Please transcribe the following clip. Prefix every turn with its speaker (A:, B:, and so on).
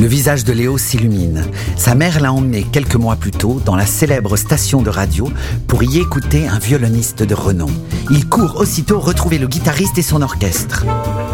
A: Le visage de Léo s'illumine. Sa mère l'a emmené quelques mois plus tôt dans la célèbre station de radio pour y écouter un violoniste de renom. Il court aussitôt retrouver le guitariste et son orchestre.